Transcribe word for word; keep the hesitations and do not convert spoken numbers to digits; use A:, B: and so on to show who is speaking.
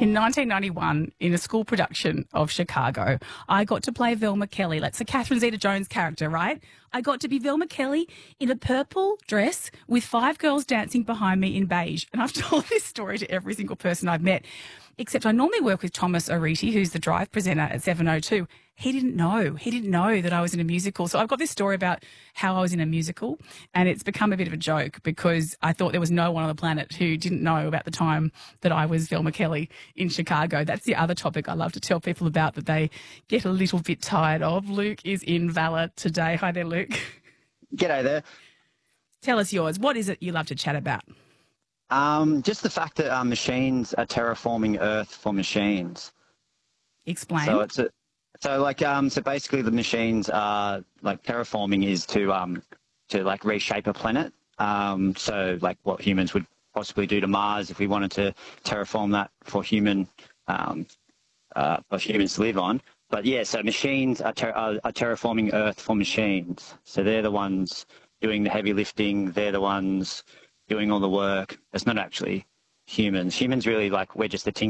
A: In nineteen ninety-one, in a school production of Chicago, I got to play Velma Kelly. That's a Catherine Zeta-Jones character, right? I got to be Velma Kelly in a purple dress with five girls dancing behind me in beige. And I've told this story to every single person I've met, except I normally work with Thomas Ariti, who's the Drive presenter at seven oh two. He didn't know. He didn't know that I was in a musical. So I've got this story about how I was in a musical, and it's become a bit of a joke because I thought there was no one on the planet who didn't know about the time that I was Velma Kelly in Chicago. That's the other topic I love to tell people about that they get a little bit tired of. Luke is in Valor today. Hi there, Luke.
B: G'day there.
A: Tell us yours. What is it you love to chat about?
B: Um, just the fact that uh, machines are terraforming Earth for machines.
A: Explain.
B: So it's a, so like um so basically the machines are like terraforming is to um to like reshape a planet. Um, so like what humans would possibly do to Mars if we wanted to terraform that for human um uh, for humans to live on. But yeah, so machines are, ter are, are terraforming Earth for machines. So they're the ones doing the heavy lifting. They're the ones doing all the work. It's not actually humans. Humans really, like, we're just the